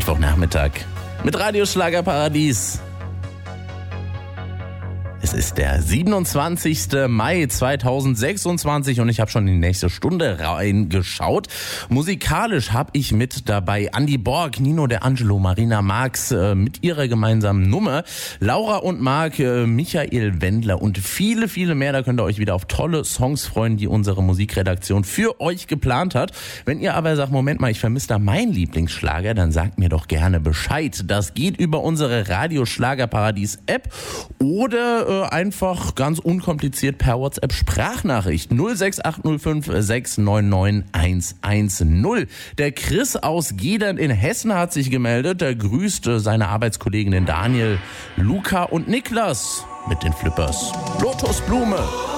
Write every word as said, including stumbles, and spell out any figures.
Mittwochnachmittag mit Radio Schlagerparadies. Es ist der siebenundzwanzigster Mai zweitausendsechsundzwanzig und ich habe schon in die nächste Stunde reingeschaut. Musikalisch habe ich mit dabei Andy Borg, Nino De Angelo, Marina Marx äh, mit ihrer gemeinsamen Nummer, Laura und Marc, äh, Michael Wendler und viele, viele mehr. Da könnt ihr euch wieder auf tolle Songs freuen, die unsere Musikredaktion für euch geplant hat. Wenn ihr aber sagt, Moment mal, ich vermisse da meinen Lieblingsschlager, dann sagt mir doch gerne Bescheid. Das geht über unsere Radio Schlagerparadies App oder äh, einfach ganz unkompliziert per WhatsApp Sprachnachricht null sechs acht null fünf sechs neun neun eins eins null. Der Chris aus Gedern in Hessen hat sich gemeldet. Er grüßt seine Arbeitskolleginnen Daniel, Luca und Niklas mit den Flippers. Lotusblume.